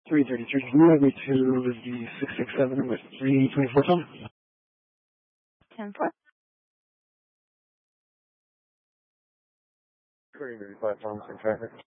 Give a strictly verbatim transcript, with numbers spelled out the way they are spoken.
three thirty-three, can you move me to the six six seven with three twenty-four ton? ten four. three thirty-five tons in traffic.